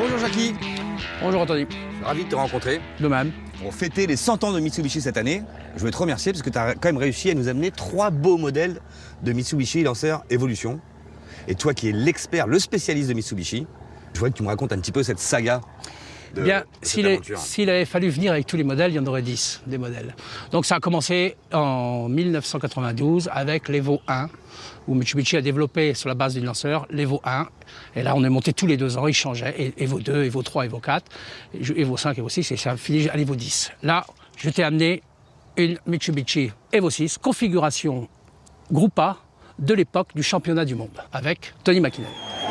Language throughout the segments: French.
Bonjour Jackie. Bonjour Anthony. Ravi de te rencontrer. De même. Pour fêter les 100 ans de Mitsubishi cette année, je veux te remercier parce que tu as quand même réussi à nous amener 3 beaux modèles de Mitsubishi Lancer Evolution. Et toi qui es l'expert, le spécialiste de Mitsubishi, je voudrais que tu me racontes un petit peu cette saga. Bien, s'il avait fallu venir avec tous les modèles, il y en aurait 10 des modèles. Donc ça a commencé en 1992 avec l'Evo 1, où Mitsubishi a développé sur la base du lanceur l'Evo 1. Et là, on est monté tous les 2 ans, il changeait. Evo 2, Evo 3, Evo 4, Evo 5, Evo 6, et ça a fini à l'Evo 10. Là, je t'ai amené une Mitsubishi Evo 6, configuration Groupe A de l'époque du championnat du monde, avec Tony McKinnon.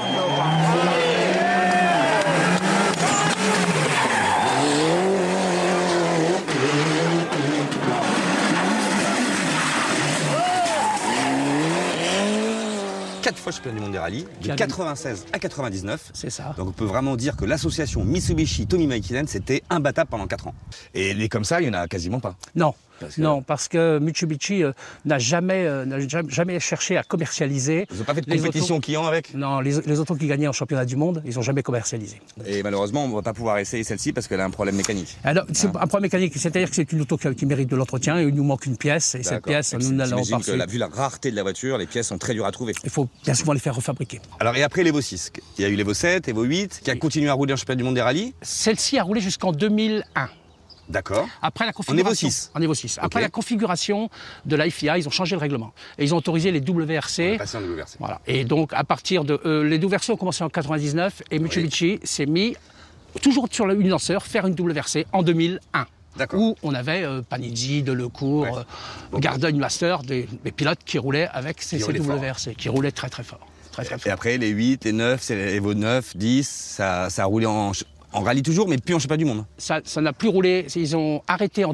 4 fois champion du monde des rallyes, de 96 à 99. C'est ça. Donc on peut vraiment dire que l'association Mitsubishi-Tommy Mäkinen, c'était imbattable pendant 4 ans. Et les comme ça, il n'y en a quasiment pas. Non. Non, parce que Mitsubishi n'a jamais cherché à commercialialiser. Ils n'ont pas fait de compétition client avec? Non, les autos qui gagnaient en championnat du monde, ils n'ont jamais commercialisé. Et malheureusement, on ne va pas pouvoir essayer celle-ci parce qu'elle a un problème mécanique. Alors, c'est un problème mécanique, c'est-à-dire que c'est une auto qui mérite de l'entretien et il nous manque une pièce. Et cette pièce, nous n'allons pas. Vu la rareté de la voiture, les pièces sont très dures à trouver. Il faut bien souvent les faire refabriquer. Alors, et après l'Evo 6, il y a eu l'Evo 7, l'Evo 8, qui a continué à rouler en championnat du monde des rallyes. Celle-ci a roulé jusqu'en 2001. D'accord. Après la configuration. En Evo 6. Après la configuration de la FIA, ils ont changé le règlement. Et ils ont autorisé les WRC. Passé en WRC. Voilà. Et donc, à partir de. Les WRC ont commencé en 99 et Mitsubishi s'est mis, toujours sur une lanceur, faire une WRC en 2001. Où on avait Panizzi, Delecourt, Garden Master, des pilotes qui roulaient avec ces WRC, qui roulaient très très fort. Très, très fort. Et après, les 8, les 9, c'est les Evo 9, 10, ça a roulé en rallye toujours, mais plus en championnat du monde. Ça n'a plus roulé. Ils ont arrêté en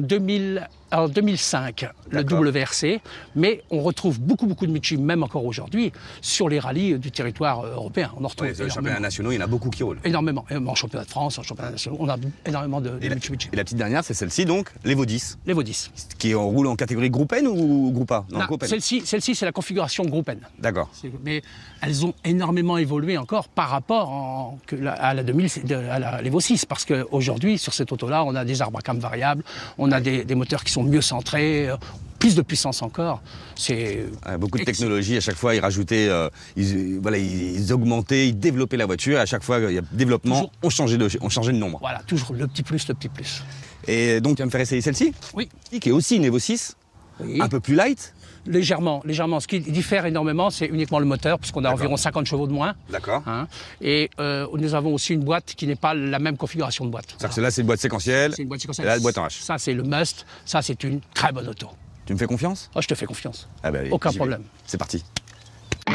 2005 le WRC, mais on retrouve beaucoup de Mitsubishi, même encore aujourd'hui, sur les rallyes du territoire européen. On en retrouve les championnats nationaux, il y en a beaucoup qui roulent. Énormément. En championnat de France, en championnat national, on a énormément de Mitsubishi. Et la petite dernière, c'est celle-ci donc, l'Evo 10. L'Evo 10. Qui roule en catégorie Groupe N ou Groupe A? Non, celle-ci, c'est la configuration Groupe N. D'accord. Mais elles ont énormément évolué encore par rapport à l'Evo 6, parce qu'aujourd'hui, sur cette auto-là, on a des arbres à cam variables, on a des moteurs qui sont mieux centrés, plus de puissance encore. C'est beaucoup de technologie, à chaque fois ils rajoutaient, ils augmentaient, ils développaient la voiture, à chaque fois il y a développement, on changeait de nombre. Voilà, toujours le petit plus. Et donc tu vas me faire essayer celle-ci? Oui. Qui est aussi une Evo 6, un peu plus light. Légèrement. Ce qui diffère énormément, c'est uniquement le moteur, puisqu'on a environ 50 chevaux de moins. D'accord. Et nous avons aussi une boîte qui n'est pas la même configuration de boîte. C'est-à-dire que là, c'est une boîte séquentielle. C'est une boîte séquentielle. Et là, la boîte en H. Ça, c'est le must. Ça, c'est une très bonne auto. Tu me fais confiance? Oh, je te fais confiance. Ah bah, allez, aucun problème. C'est parti.